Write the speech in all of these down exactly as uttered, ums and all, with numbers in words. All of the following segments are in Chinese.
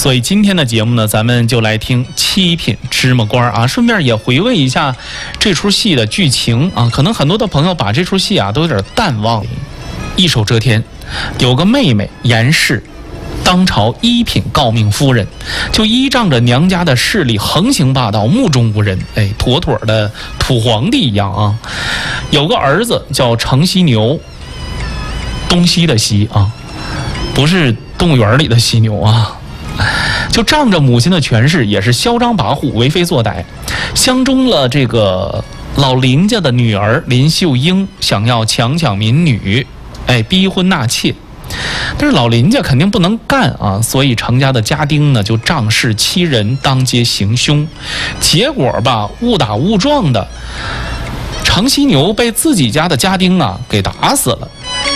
所以今天的节目呢，咱们就来听七品芝麻官啊，顺便也回味一下这出戏的剧情啊。可能很多的朋友把这出戏啊都有点淡忘。一手遮天，有个妹妹严氏，当朝一品诰命夫人，就依仗着娘家的势力横行霸道，目中无人，哎，妥妥的土皇帝一样啊。有个儿子叫程犀牛，东西的西啊，不是动物园里的犀牛啊。就仗着母亲的权势，也是嚣张跋扈、为非作歹，相中了这个老林家的女儿林秀英，想要强抢民女，哎，逼婚纳妾。但是老林家肯定不能干啊，所以程家的家丁呢就仗势欺人，当街行凶。结果吧，误打误撞的，程犀牛被自己家的家丁啊给打死了。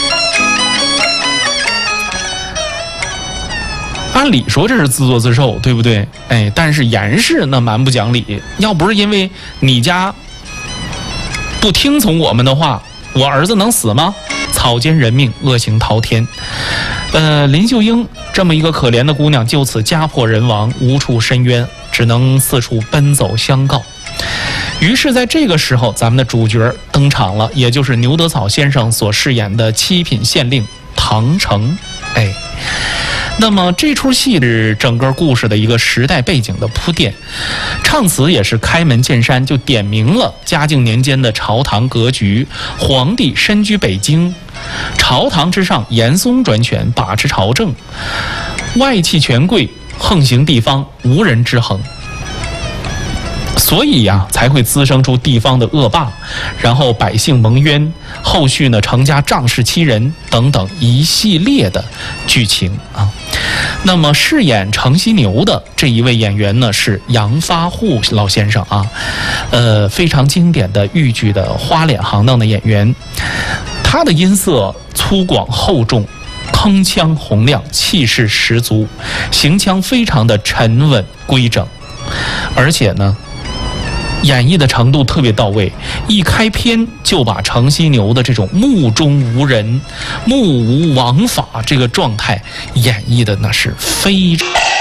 按理说这是自作自受，对不对？哎，但是严氏那蛮不讲理，要不是因为你家不听从我们的话，我儿子能死吗？草菅人命，恶行滔天。呃，林秀英这么一个可怜的姑娘，就此家破人亡，无处申冤，只能四处奔走相告。于是在这个时候，咱们的主角登场了，也就是牛德草先生所饰演的七品县令唐成。哎，那么这出戏是整个故事的一个时代背景的铺垫，唱词也是开门见山，就点明了嘉靖年间的朝堂格局。皇帝身居北京，朝堂之上严嵩专权，把持朝政，外戚权贵横行地方，无人制衡。所以呀、啊，才会滋生出地方的恶霸，然后百姓蒙冤，后续呢，程家仗势欺人等等一系列的剧情啊。那么饰演程犀牛的这一位演员呢，是杨发户老先生啊，呃，非常经典的豫剧的花脸行当的演员，他的音色粗犷厚重，铿锵洪亮，气势十足，行腔非常的沉稳规整，而且呢，演绎的程度特别到位，一开篇就把程犀牛的这种目中无人、目无王法这个状态演绎的那是非常